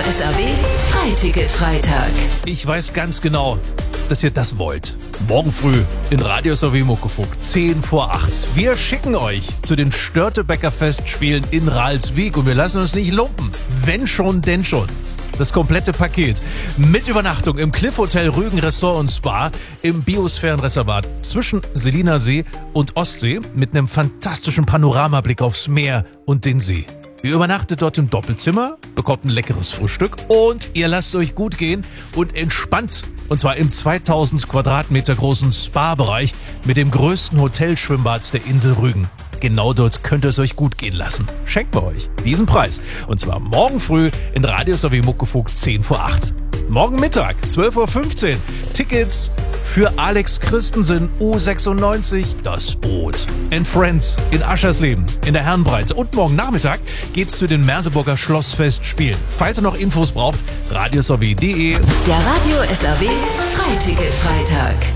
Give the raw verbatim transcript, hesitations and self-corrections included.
S R W Freiticket-Freitag. Ich weiß ganz genau, dass ihr das wollt. Morgen früh in Radio S R W Muckefunk, zehn vor acht. Wir schicken euch zu den Störtebeker Festspielen in Ralswiek und wir lassen uns nicht lumpen. Wenn schon, denn schon. Das komplette Paket mit Übernachtung im Cliff Hotel Rügen Ressort und Spa im Biosphärenreservat zwischen Seliner See und Ostsee mit einem fantastischen Panoramablick aufs Meer und den See. Ihr übernachtet dort im Doppelzimmer, bekommt ein leckeres Frühstück und ihr lasst euch gut gehen und entspannt. Und zwar im zweitausend Quadratmeter großen Spa-Bereich mit dem größten Hotelschwimmbad der Insel Rügen. Genau dort könnt ihr es euch gut gehen lassen. Schenken wir euch diesen Preis. Und zwar morgen früh in Radio S R W Muckefunk zehn vor acht. Morgen Mittag, zwölf Uhr fünfzehn. Tickets für Alex Christensen, U sechsundneunzig, das Boot. And Friends in Aschersleben, in der Herrenbreite. Und morgen Nachmittag geht's zu den Merseburger Schlossfestspielen. Falls ihr noch Infos braucht, radio s r w punkt d e. Der Radio S R W Freiticket-Freitag.